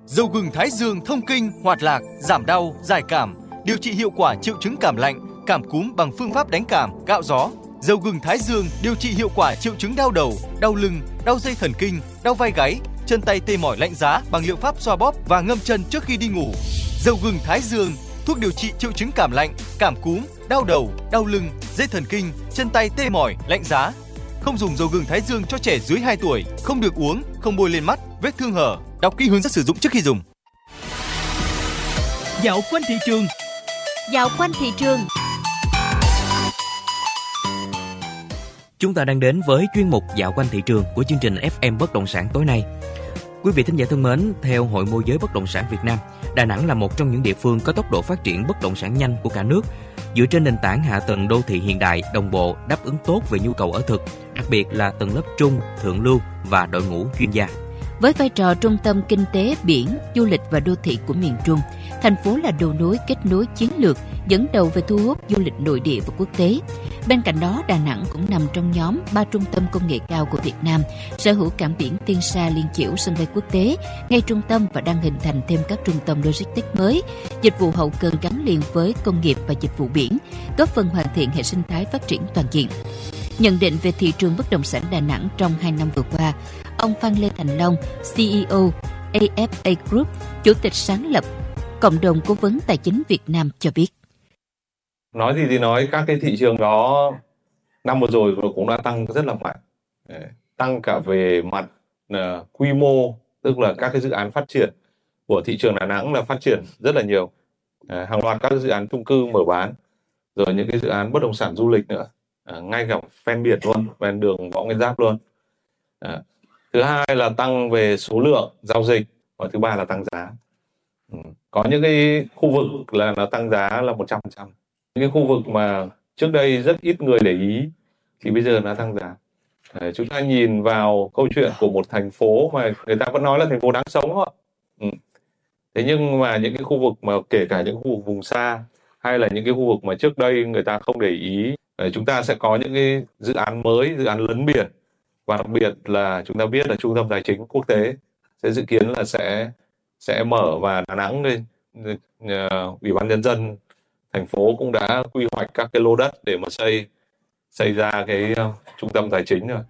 Dầu gừng Thái Dương thông kinh, hoạt lạc, giảm đau, giải cảm, điều trị hiệu quả triệu chứng cảm lạnh, cảm cúm bằng phương pháp đánh cảm, gạo gió. Dầu gừng Thái Dương điều trị hiệu quả triệu chứng đau đầu, đau lưng, đau dây thần kinh, đau vai gáy, chân tay tê mỏi lạnh giá bằng liệu pháp xoa bóp và ngâm chân trước khi đi ngủ. Dầu gừng Thái Dương, thuốc điều trị triệu chứng cảm lạnh, cảm cúm, đau đầu, đau lưng, dây thần kinh, chân tay tê mỏi, lạnh giá. Không dùng dầu gừng Thái Dương cho trẻ dưới 2 tuổi, không được uống, không bôi lên mắt, vết thương hở. Đọc kỹ hướng dẫn sử dụng trước khi dùng. Dạo quanh thị trường. Dạo quanh thị trường. Chúng ta đang đến với chuyên mục Dạo quanh thị trường của chương trình FM Bất động sản tối nay. Quý vị thính giả thân mến, theo Hội Môi giới Bất động sản Việt Nam, Đà Nẵng là một trong những địa phương có tốc độ phát triển bất động sản nhanh của cả nước, dựa trên nền tảng hạ tầng đô thị hiện đại, đồng bộ, đáp ứng tốt về nhu cầu ở thực, đặc biệt là tầng lớp trung, thượng lưu và đội ngũ chuyên gia. Với vai trò trung tâm kinh tế, biển, du lịch và đô thị của miền Trung, thành phố là đầu nối kết nối chiến lược, dẫn đầu về thu hút du lịch nội địa và quốc tế. Bên cạnh đó, Đà Nẵng cũng nằm trong nhóm 3 trung tâm công nghệ cao của Việt Nam, sở hữu cảng biển Tiên Sa Liên Chiểu, sân bay quốc tế, ngay trung tâm và đang hình thành thêm các trung tâm logistics mới, dịch vụ hậu cần gắn liền với công nghiệp và dịch vụ biển, góp phần hoàn thiện hệ sinh thái phát triển toàn diện. Nhận định về thị trường bất động sản Đà Nẵng trong 2 năm vừa qua, ông Phan Lê Thành Long, CEO AFA Group, chủ tịch sáng lập Cộng đồng Cố vấn Tài chính Việt Nam cho biết. Nói gì thì nói, các cái thị trường đó năm vừa rồi cũng đã tăng rất là mạnh. Tăng cả về mặt quy mô, tức là các cái dự án phát triển của thị trường Đà Nẵng là phát triển rất là nhiều. Hàng loạt các dự án chung cư mở bán, rồi những cái dự án bất động sản du lịch nữa, ngay cả ven biển luôn, ven đường Võ Nguyên Giáp luôn. Thứ hai là tăng về số lượng giao dịch, và thứ ba là tăng giá. Có những cái khu vực là nó tăng giá là 100%. Những cái khu vực mà trước đây rất ít người để ý thì bây giờ nó tăng giá. Chúng ta nhìn vào câu chuyện của một thành phố mà người ta vẫn nói là thành phố đáng sống thôi. Thế nhưng mà những cái khu vực mà kể cả những khu vực vùng xa hay là những cái khu vực mà trước đây người ta không để ý, chúng ta sẽ có những cái dự án mới, dự án lấn biển, và đặc biệt là chúng ta biết là trung tâm tài chính quốc tế sẽ dự kiến là sẽ mở, và Đà Nẵng đây, Ủy ban nhân dân thành phố cũng đã quy hoạch các cái lô đất để mà xây ra cái trung tâm tài chính rồi.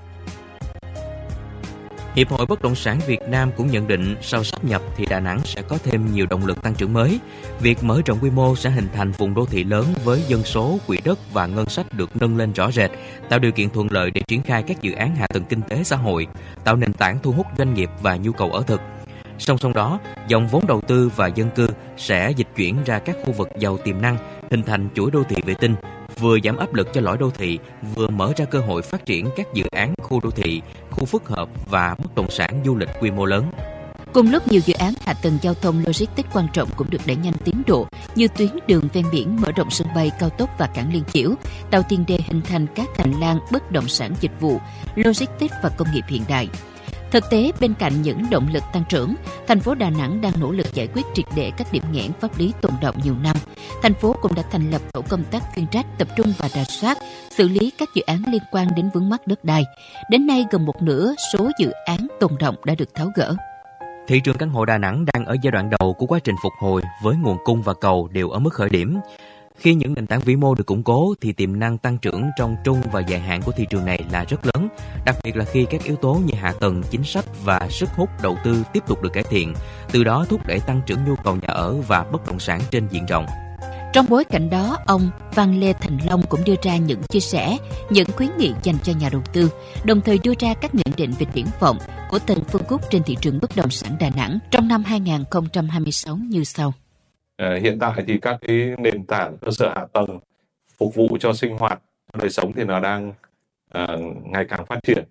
Hiệp hội Bất động sản Việt Nam cũng nhận định sau sáp nhập thì Đà Nẵng sẽ có thêm nhiều động lực tăng trưởng mới. Việc mở rộng quy mô sẽ hình thành vùng đô thị lớn với dân số, quỹ đất và ngân sách được nâng lên rõ rệt, tạo điều kiện thuận lợi để triển khai các dự án hạ tầng kinh tế xã hội, tạo nền tảng thu hút doanh nghiệp và nhu cầu ở thực. Song song đó, dòng vốn đầu tư và dân cư sẽ dịch chuyển ra các khu vực giàu tiềm năng, hình thành chuỗi đô thị vệ tinh, vừa giảm áp lực cho lõi đô thị, vừa mở ra cơ hội phát triển các dự án khu đô thị, khu phức hợp và bất động sản du lịch quy mô lớn. Cùng lúc nhiều dự án hạ tầng giao thông logistics quan trọng cũng được đẩy nhanh tiến độ, như tuyến đường ven biển, mở rộng sân bay, cao tốc và cảng Liên Chiểu, tạo tiền đề hình thành các hành lang bất động sản dịch vụ, logistics và công nghiệp hiện đại. Thực tế, bên cạnh những động lực tăng trưởng, thành phố Đà Nẵng đang nỗ lực giải quyết triệt để các điểm nghẽn pháp lý tồn đọng nhiều năm. Thành phố cũng đã thành lập tổ công tác chuyên trách tập trung và rà soát, xử lý các dự án liên quan đến vướng mắc đất đai. Đến nay, gần một nửa số dự án tồn đọng đã được tháo gỡ. Thị trường căn hộ Đà Nẵng đang ở giai đoạn đầu của quá trình phục hồi với nguồn cung và cầu đều ở mức khởi điểm. Khi những nền tảng vĩ mô được củng cố thì tiềm năng tăng trưởng trong trung và dài hạn của thị trường này là rất lớn, đặc biệt là khi các yếu tố như hạ tầng, chính sách và sức hút đầu tư tiếp tục được cải thiện, từ đó thúc đẩy tăng trưởng nhu cầu nhà ở và bất động sản trên diện rộng. Trong bối cảnh đó, ông Phan Lê Thành Long cũng đưa ra những chia sẻ, những khuyến nghị dành cho nhà đầu tư, đồng thời đưa ra các nhận định về triển vọng của từng phân khúc trên thị trường bất động sản Đà Nẵng trong năm 2026 như sau. Hiện tại thì các cái nền tảng cơ sở hạ tầng phục vụ cho sinh hoạt, đời sống thì nó đang ngày càng phát triển.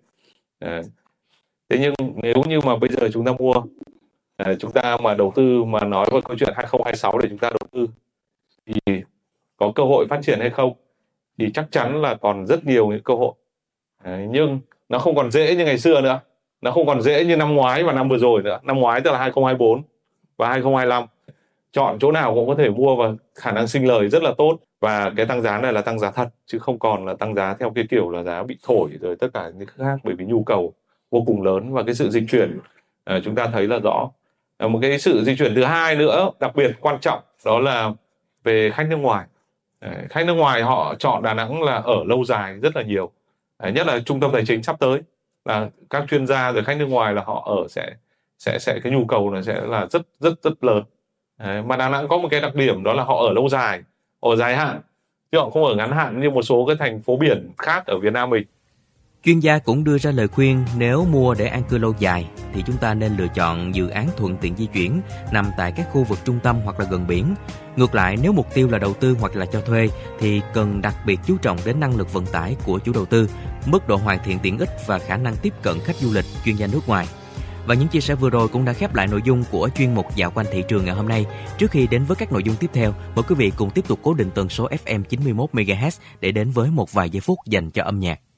Thế nhưng nếu như mà bây giờ chúng ta mua, chúng ta mà đầu tư mà nói về câu chuyện 2026 để chúng ta đầu tư thì có cơ hội phát triển hay không, thì chắc chắn là còn rất nhiều những cơ hội. Nhưng nó không còn dễ như ngày xưa nữa, nó không còn dễ như năm ngoái và năm vừa rồi nữa. Năm ngoái tức là 2024 và 2025, chọn chỗ nào cũng có thể mua và khả năng sinh lời rất là tốt. Và cái tăng giá này là tăng giá thật, chứ không còn là tăng giá theo cái kiểu là giá bị thổi rồi tất cả những thứ khác, bởi vì nhu cầu vô cùng lớn và cái sự dịch chuyển chúng ta thấy là rõ. Một cái sự di chuyển thứ hai nữa đặc biệt quan trọng đó là về khách nước ngoài. Khách nước ngoài họ chọn Đà Nẵng là ở lâu dài rất là nhiều. Nhất là trung tâm tài chính sắp tới là các chuyên gia rồi khách nước ngoài là họ ở sẽ cái nhu cầu này sẽ là rất lớn. Mà Đà Nẵng có một cái đặc điểm đó là họ ở lâu dài, ở dài hạn, chứ họ không ở ngắn hạn như một số cái thành phố biển khác ở Việt Nam mình. Chuyên gia cũng đưa ra lời khuyên nếu mua để an cư lâu dài thì chúng ta nên lựa chọn dự án thuận tiện di chuyển, nằm tại các khu vực trung tâm hoặc là gần biển. Ngược lại, nếu mục tiêu là đầu tư hoặc là cho thuê thì cần đặc biệt chú trọng đến năng lực vận tải của chủ đầu tư, mức độ hoàn thiện tiện ích và khả năng tiếp cận khách du lịch chuyên gia nước ngoài. Và những chia sẻ vừa rồi cũng đã khép lại nội dung của chuyên mục Dạo quanh thị trường ngày hôm nay. Trước khi đến với các nội dung tiếp theo, mời quý vị cùng tiếp tục cố định tần số FM 91 MHz để đến với một vài giây phút dành cho âm nhạc.